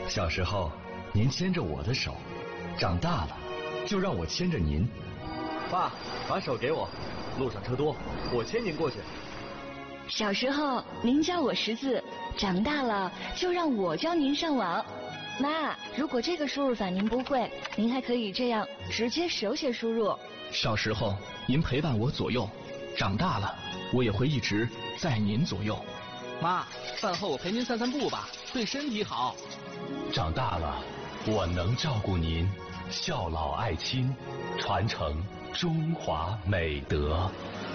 小时候，您牵着我的手，长大了，就让我牵着您。 爸，把手给我，路上车多，我牵您过去。 小时候，您教我识字，长大了就让我教您上网。妈，如果这个输入法您不会，您还可以这样直接手写输入。 小时候，您陪伴我左右，长大了，我也会一直在您左右。 妈，饭后我陪您散散步吧，对身体好。 长大了，我能照顾您，孝老爱亲，传承中华美德。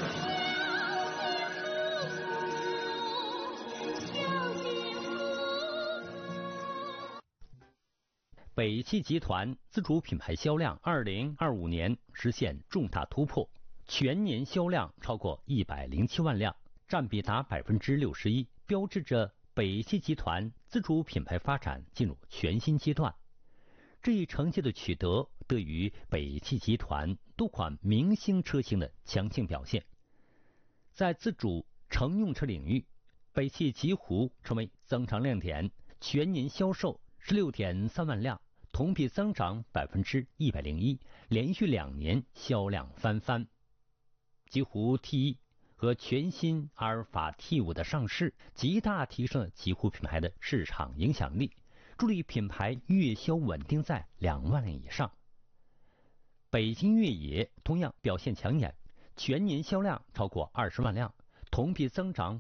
北汽集团自主品牌销量2025年实现重大突破，全年销量超过107万辆，占比达61%，标志着北汽集团自主品牌发展进入全新阶段。这一成绩的取得得益于北汽集团多款明星车型的强劲表现。在自主乘用车领域，北汽极狐成为增长亮点，全年销售16.3万辆，同比增长101%，连续2年销量翻番。极狐 T1 和全新阿尔法 T5 的上市，极大提升了极狐品牌的市场影响力，助力品牌月销稳定在2万辆以上。北京越野同样表现抢眼，全年销量超过20万辆，同比增长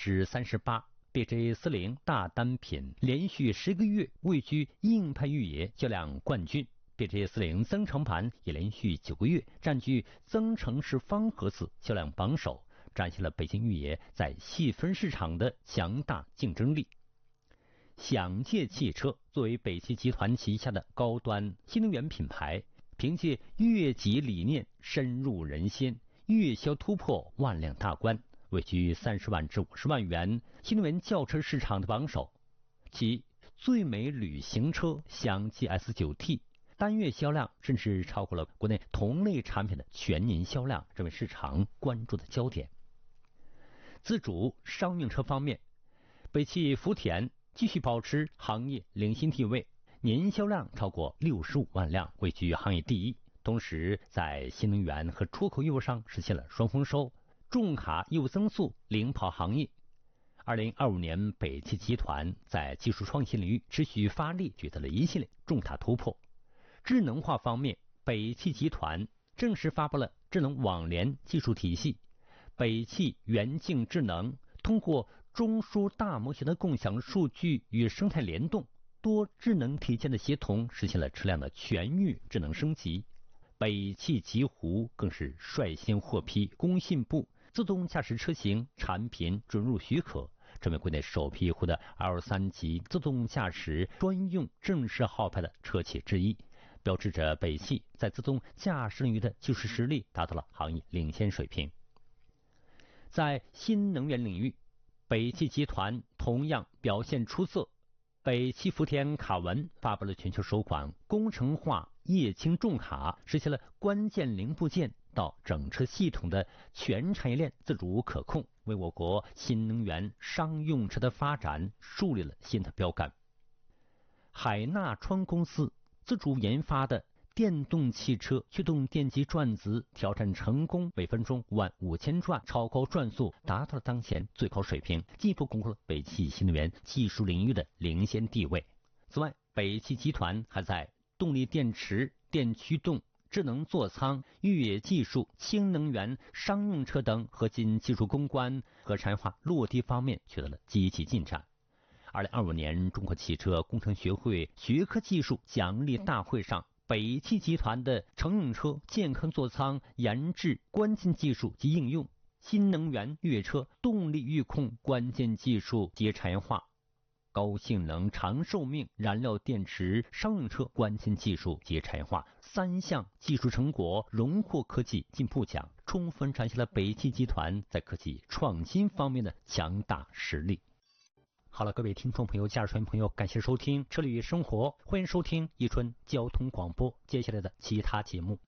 38%。BJ40 大单品连续10个月位居硬派越野销量冠军， BJ40 增程版也连续9个月占据增程式方盒子销量榜首，展现了北京越野在细分市场的强大竞争力。享界汽车作为北汽集团旗下的高端新能源品牌，凭借越级理念深入人心，月销突破万辆大关，位居30万至50万元新能源轿车市场的榜首。其最美旅行车享界 S9T 单月销量甚至超过了国内同类产品的全年销量，成为市场关注的焦点。自主商用车方面，北汽福田继续保持行业领先地位，年销量超过65万辆，位居行业第一。同时在新能源和出口业务上实现了双丰收，重卡业务增速领跑行业。2025年，北汽集团在技术创新领域持续发力，取得了一系列重大突破。智能化方面，北汽集团正式发布了智能网联技术体系，北汽元境智能通过中枢大模型的共享数据与生态联动，多智能体系的协同，实现了车辆的全域智能升级。北汽极狐更是率先获批工信部自动驾驶车型产品准入许可，成为国内首批获得 L3 级自动驾驶专用正式号牌的车企之一，标志着北汽在自动驾驶领域的技术实力达到了行业领先水平。在新能源领域，北汽集团同样表现出色，北汽福田卡文发布了全球首款工程化液氢重卡，实现了关键零部件到整车系统的全产业链自主可控，为我国新能源商用车的发展树立了新的标杆。海纳川公司自主研发的电动汽车驱动电机转子挑战成功，每分钟55000转，超高转速达到了当前最高水平，进一步巩固了北汽新能源技术领域的领先地位。此外，北汽集团还在动力电池、电驱动、智能座舱、越野技术、氢能源商用车等核心技术攻关和产业化落地方面取得了积极进展。2025年中国汽车工程学会学科技术奖励大会上，北汽集团的乘用车健康座舱研制关键技术及应用、新能源越野车动力预控关键技术及产业化、高性能长寿命燃料电池商用车关键技术及产业化3项技术成果荣获科技进步奖，充分展现了北汽集团在科技创新方面的强大实力。好了，各位听众朋友、驾驶员朋友，感谢收听车里生活，欢迎收听宜春交通广播接下来的其他节目。